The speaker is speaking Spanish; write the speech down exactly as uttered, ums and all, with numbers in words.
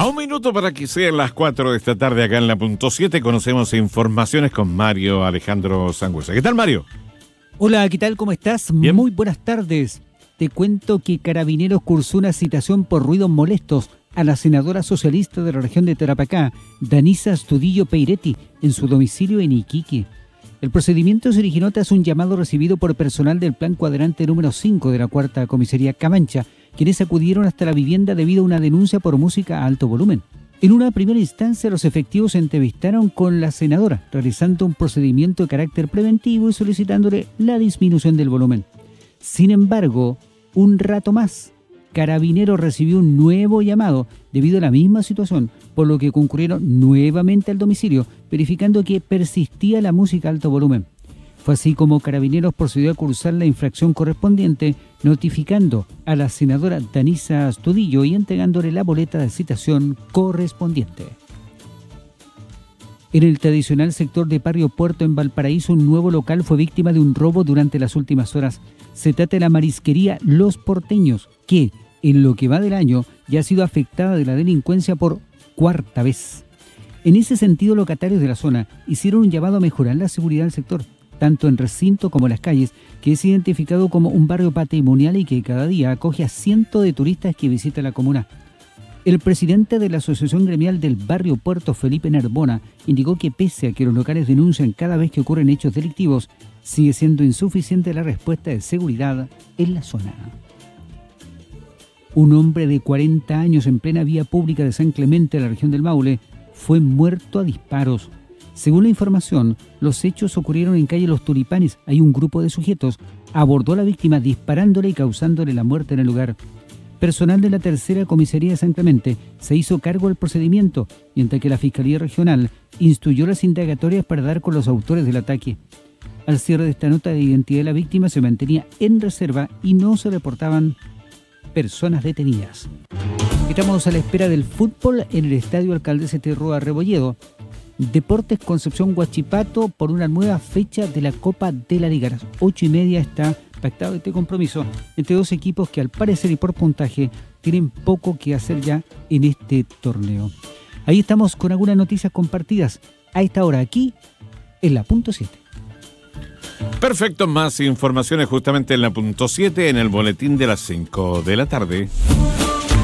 A un minuto para que sean las cuatro de esta tarde acá en la punto siete, conocemos informaciones con Mario Alejandro Sangüesa. ¿Qué tal, Mario? Hola, ¿qué tal? ¿Cómo estás? Bien. Muy buenas tardes. Te cuento que Carabineros cursó una citación por ruidos molestos a la senadora socialista de la región de Tarapacá, Danisa Astudillo Peiretti, en su domicilio en Iquique. El procedimiento se originó tras un llamado recibido por personal del Plan Cuadrante número cinco de la Cuarta Comisaría Camancha, quienes acudieron hasta la vivienda debido a una denuncia por música a alto volumen. En una primera instancia, los efectivos se entrevistaron con la senadora, realizando un procedimiento de carácter preventivo y solicitándole la disminución del volumen. Sin embargo, un rato más, Carabineros recibió un nuevo llamado debido a la misma situación, por lo que concurrieron nuevamente al domicilio, verificando que persistía la música a alto volumen. Fue así como Carabineros procedió a cursar la infracción correspondiente, notificando a la senadora Danisa Astudillo y entregándole la boleta de citación correspondiente. En el tradicional sector de Barrio Puerto, en Valparaíso, un nuevo local fue víctima de un robo durante las últimas horas. Se trata de la marisquería Los Porteños, que, en lo que va del año, ya ha sido afectada de la delincuencia por cuarta vez. En ese sentido, locatarios de la zona hicieron un llamado a mejorar la seguridad del sector, tanto en recinto como en las calles, que es identificado como un barrio patrimonial y que cada día acoge a cientos de turistas que visitan la comuna. El presidente de la Asociación Gremial del Barrio Puerto, Felipe Narbona, indicó que pese a que los locales denuncian cada vez que ocurren hechos delictivos, sigue siendo insuficiente la respuesta de seguridad en la zona. Un hombre de cuarenta años en plena vía pública de San Clemente, en la región del Maule, fue muerto a disparos. Según la información, los hechos ocurrieron en calle Los Tulipanes. Ahí un grupo de sujetos abordó a la víctima disparándole y causándole la muerte en el lugar. Personal de la tercera comisaría de San Clemente se hizo cargo del procedimiento, mientras que la Fiscalía Regional instruyó las indagatorias para dar con los autores del ataque. Al cierre de esta nota, de identidad de la víctima se mantenía en reserva y no se reportaban personas detenidas. Estamos a la espera del fútbol en el Estadio Alcaldesa Terroa Rebolledo. Deportes Concepción Huachipato por una nueva fecha de la Copa de la Liga. A las ocho y media está pactado este compromiso entre dos equipos que al parecer y por puntaje tienen poco que hacer ya en este torneo. Ahí estamos con algunas noticias compartidas a esta hora aquí en la punto siete. Perfecto, más informaciones justamente en la punto siete en el boletín de las cinco de la tarde.